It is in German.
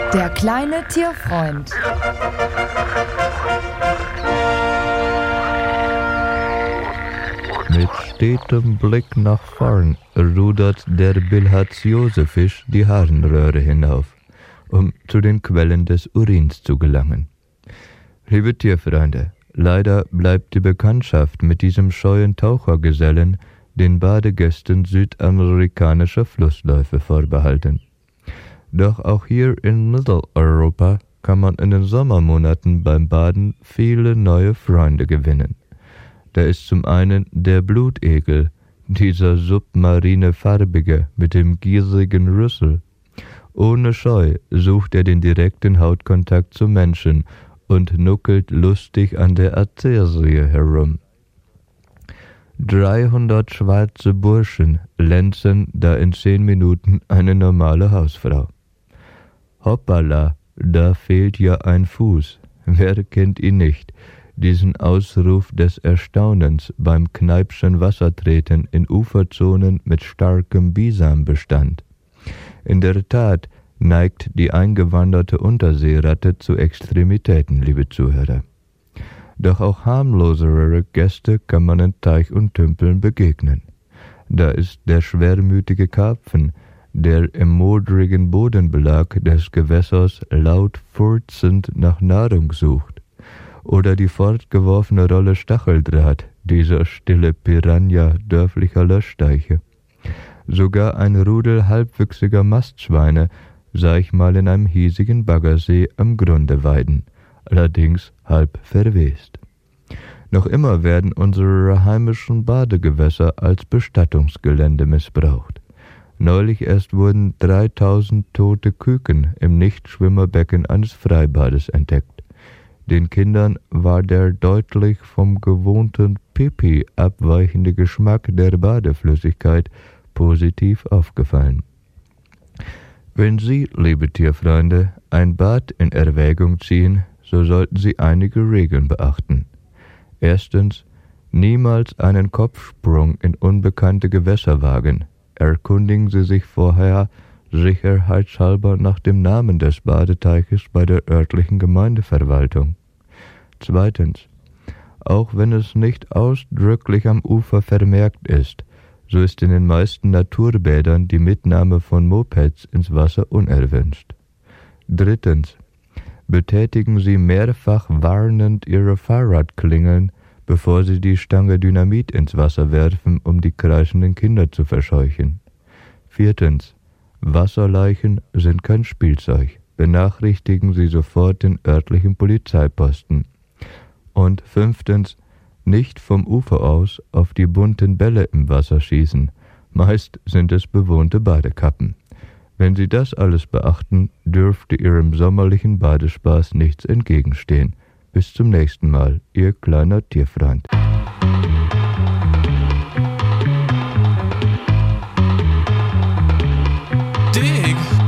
Der kleine Tierfreund. Mit stetem Blick nach vorn rudert der Bilharziose-Fisch die Harnröhre hinauf, um zu den Quellen des Urins zu gelangen. Liebe Tierfreunde, leider bleibt die Bekanntschaft mit diesem scheuen Tauchergesellen den Badegästen südamerikanischer Flussläufe vorbehalten. Doch auch hier in Mitteleuropa kann man in den Sommermonaten beim Baden viele neue Freunde gewinnen. Da ist zum einen der Blutegel, dieser submarine Farbige mit dem gierigen Rüssel. Ohne Scheu sucht er den direkten Hautkontakt zum Menschen und nuckelt lustig an der Arterie herum. 300 schwarze Burschen lenzen da in 10 Minuten eine normale Hausfrau. Hoppala, da fehlt ja ein Fuß. Wer kennt ihn nicht? Diesen Ausruf des Erstaunens beim Kneipschen Wassertreten in Uferzonen mit starkem Bisambestand. In der Tat neigt die eingewanderte Unterseeratte zu Extremitäten, liebe Zuhörer. Doch auch harmlosere Gäste kann man in Teich und Tümpeln begegnen. Da ist der schwermütige Karpfen, der im modrigen Bodenbelag des Gewässers laut furzend nach Nahrung sucht. Oder die fortgeworfene Rolle Stacheldraht, dieser stille Piranha dörflicher Löschteiche. Sogar ein Rudel halbwüchsiger Mastschweine sah ich mal in einem hiesigen Baggersee am Grunde weiden, allerdings halb verwest. Noch immer werden unsere heimischen Badegewässer als Bestattungsgelände missbraucht. Neulich erst wurden 3000 tote Küken im Nichtschwimmerbecken eines Freibades entdeckt. Den Kindern war der deutlich vom gewohnten Pipi abweichende Geschmack der Badeflüssigkeit positiv aufgefallen. Wenn Sie, liebe Tierfreunde, ein Bad in Erwägung ziehen, so sollten Sie einige Regeln beachten. Erstens, niemals einen Kopfsprung in unbekannte Gewässer wagen. Erkundigen Sie sich vorher sicherheitshalber nach dem Namen des Badeteiches bei der örtlichen Gemeindeverwaltung. Zweitens, auch wenn es nicht ausdrücklich am Ufer vermerkt ist, so ist in den meisten Naturbädern die Mitnahme von Mopeds ins Wasser unerwünscht. Drittens, betätigen Sie mehrfach warnend Ihre Fahrradklingeln, bevor Sie die Stange Dynamit ins Wasser werfen, um die kreischenden Kinder zu verscheuchen. Viertens, Wasserleichen sind kein Spielzeug. Benachrichtigen Sie sofort den örtlichen Polizeiposten. Und fünftens, nicht vom Ufer aus auf die bunten Bälle im Wasser schießen. Meist sind es bewohnte Badekappen. Wenn Sie das alles beachten, dürfte Ihrem sommerlichen Badespaß nichts entgegenstehen. Bis zum nächsten Mal, Ihr kleiner Tierfreund. Der